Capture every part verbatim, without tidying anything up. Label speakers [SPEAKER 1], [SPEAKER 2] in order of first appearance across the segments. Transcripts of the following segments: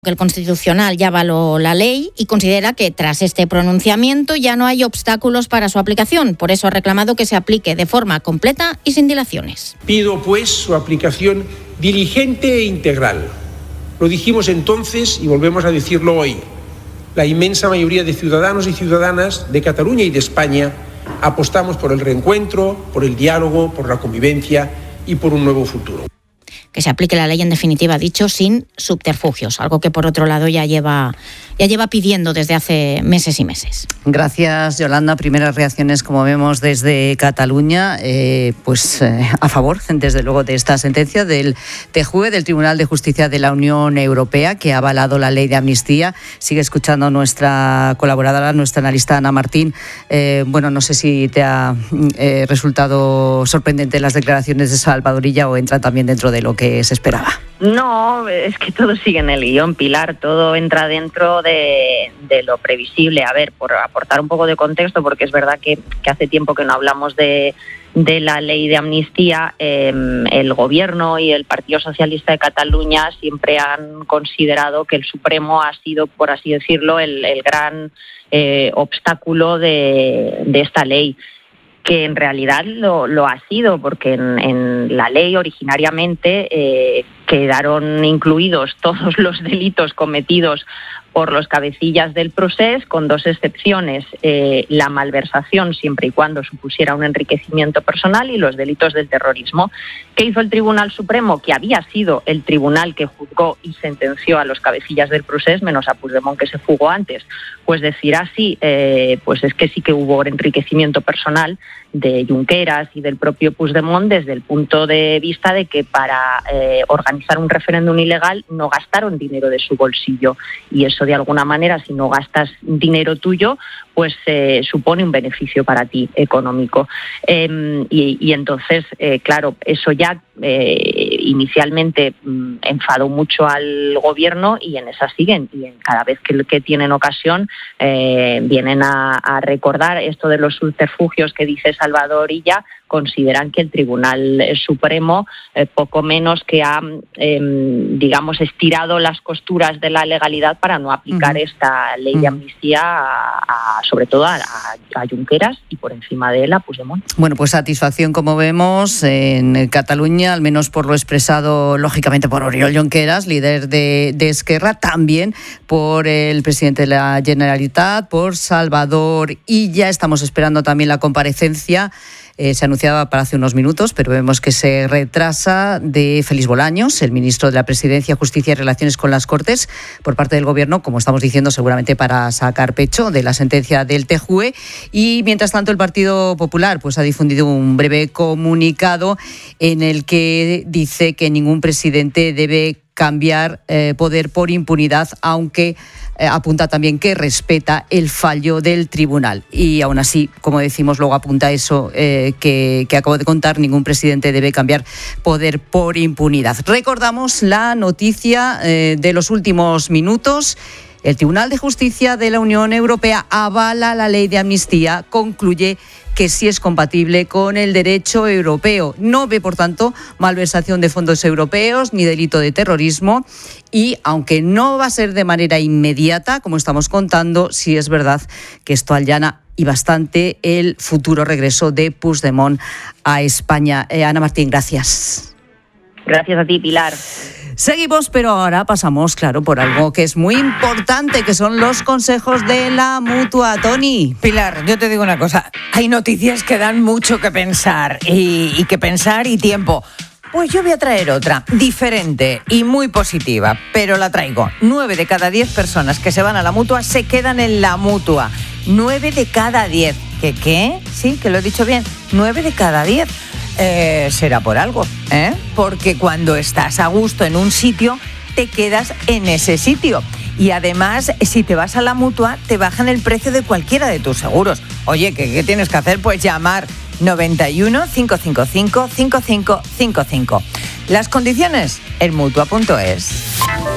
[SPEAKER 1] El Constitucional ya avaló la ley y considera que tras este pronunciamiento ya no hay obstáculos para su aplicación. Por eso ha reclamado que se aplique de forma completa y sin dilaciones.
[SPEAKER 2] Pido, pues, su aplicación diligente e integral. Lo dijimos entonces y volvemos a decirlo hoy. La inmensa mayoría de ciudadanos y ciudadanas de Cataluña y de España apostamos por el reencuentro, por el diálogo, por la convivencia y por un nuevo futuro.
[SPEAKER 1] Que se aplique la ley, en definitiva, dicho, sin subterfugios, algo que por otro lado ya lleva, ya lleva pidiendo desde hace meses y meses.
[SPEAKER 3] Gracias, Yolanda. Primeras reacciones, como vemos, desde Cataluña, eh, pues eh, a favor, desde luego, de esta sentencia del T J U E, del Tribunal de Justicia de la Unión Europea, que ha avalado la ley de amnistía. Sigue escuchando nuestra colaboradora, nuestra analista Ana Martín. Eh, bueno, no sé si te ha eh, resultado sorprendente las declaraciones de Salvador Illa o entra también dentro de lo que que se esperaba.
[SPEAKER 4] No, es que todo sigue en el guión, Pilar, todo entra dentro de, de lo previsible. A ver, por aportar un poco de contexto, porque es verdad que, que hace tiempo que no hablamos de, de la ley de amnistía, eh, el Gobierno y el Partido Socialista de Cataluña siempre han considerado que el Supremo ha sido, por así decirlo, el, el gran eh, obstáculo de, de esta ley, que en realidad lo, lo ha sido, porque en, en la ley originariamente eh, quedaron incluidos todos los delitos cometidos por los cabecillas del procés, con dos excepciones, eh, la malversación siempre y cuando supusiera un enriquecimiento personal y los delitos del terrorismo. ¿Qué hizo el Tribunal Supremo? Que había sido el tribunal que juzgó y sentenció a los cabecillas del procés, menos a Puigdemont, que se fugó antes. Pues decir así, eh, pues es que sí que hubo enriquecimiento personal de Junqueras y del propio Puigdemont desde el punto de vista de que para eh, organizar un referéndum ilegal no gastaron dinero de su bolsillo, y eso de alguna manera, si no gastas dinero tuyo, pues eh, supone un beneficio para ti económico. Eh, y, y entonces, eh, claro, eso ya eh, inicialmente mm, enfadó mucho al Gobierno y en esa siguen. Y en cada vez que, que tienen ocasión eh, vienen a, a recordar esto de los subterfugios que dice Salvador Illa. Consideran que el Tribunal Supremo eh, poco menos que ha, eh, digamos, estirado las costuras de la legalidad para no aplicar uh-huh. esta ley de amnistía a, a, sobre todo a, a Junqueras y por encima de él a Puigdemont.
[SPEAKER 3] Bueno, pues satisfacción, como vemos, en Cataluña, al menos por lo expresado, lógicamente, por Oriol Junqueras, líder de, de Esquerra, también por el presidente de la Generalitat, por Salvador Illa. Estamos esperando también la comparecencia. Eh, se anunciaba para hace unos minutos, pero vemos que se retrasa, de Félix Bolaños, el ministro de la Presidencia, Justicia y Relaciones con las Cortes, por parte del Gobierno, como estamos diciendo, seguramente para sacar pecho de la sentencia del T J U E. Y mientras tanto, el Partido Popular pues ha difundido un breve comunicado en el que dice que ningún presidente debe cambiar eh, poder por impunidad, aunque eh, apunta también que respeta el fallo del tribunal. Y aún así, como decimos, luego apunta eso eh, que, que acabo de contar: ningún presidente debe cambiar poder por impunidad. Recordamos la noticia eh, de los últimos minutos. El Tribunal de Justicia de la Unión Europea avala la ley de amnistía, concluye que sí es compatible con el derecho europeo. No ve, por tanto, malversación de fondos europeos ni delito de terrorismo. Y aunque no va a ser de manera inmediata, como estamos contando, sí es verdad que esto allana y bastante el futuro regreso de Puigdemont a España. Eh, Ana Martín, gracias.
[SPEAKER 4] Gracias a ti, Pilar.
[SPEAKER 3] Seguimos, pero ahora pasamos, claro, por algo que es muy importante, que son los consejos de la Mutua. Toni.
[SPEAKER 5] Pilar, yo te digo una cosa, hay noticias que dan mucho que pensar y, y que pensar y tiempo. Pues yo voy a traer otra, diferente y muy positiva, pero la traigo. Nueve de cada diez personas que se van a la Mutua se quedan en la Mutua. Nueve de cada diez. ¿Qué qué? Sí, que lo he dicho bien. Nueve de cada diez. Eh, será por algo, ¿eh? Porque cuando estás a gusto en un sitio, te quedas en ese sitio. Y además, si te vas a la Mutua, te bajan el precio de cualquiera de tus seguros. Oye, ¿qué, qué tienes que hacer? Pues llamar noventa y uno, cinco cinco cinco, cinco cinco cinco cinco. Las condiciones en mutua punto es.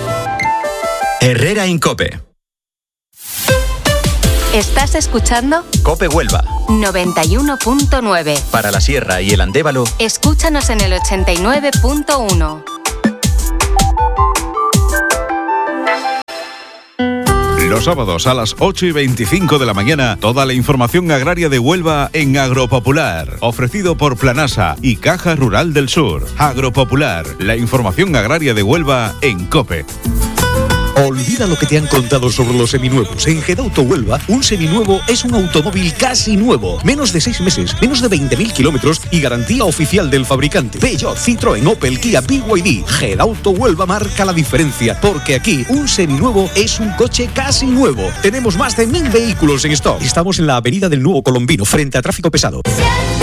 [SPEAKER 6] Herrera Incope.
[SPEAKER 7] Estás escuchando
[SPEAKER 6] Cope Huelva
[SPEAKER 7] noventa y uno punto nueve.
[SPEAKER 6] Para la Sierra y el Andévalo,
[SPEAKER 7] escúchanos en el ochenta y nueve punto uno.
[SPEAKER 8] Los sábados a las ocho y veinticinco de la mañana, toda la información agraria de Huelva en Agropopular, ofrecido por Planasa y Caja Rural del Sur. Agropopular, la información agraria de Huelva en COPE.
[SPEAKER 9] Olvida lo que te han contado sobre los seminuevos. En Gedauto Huelva, un seminuevo es un automóvil casi nuevo. Menos de seis meses, menos de veinte mil kilómetros y garantía oficial del fabricante. Peugeot, Citroën, Opel, Kia, B Y D. Gedauto Huelva marca la diferencia, porque aquí un seminuevo es un coche casi nuevo. Tenemos más de mil vehículos en stock. Estamos en la avenida del Nuevo Colombino, frente a Tráfico Pesado.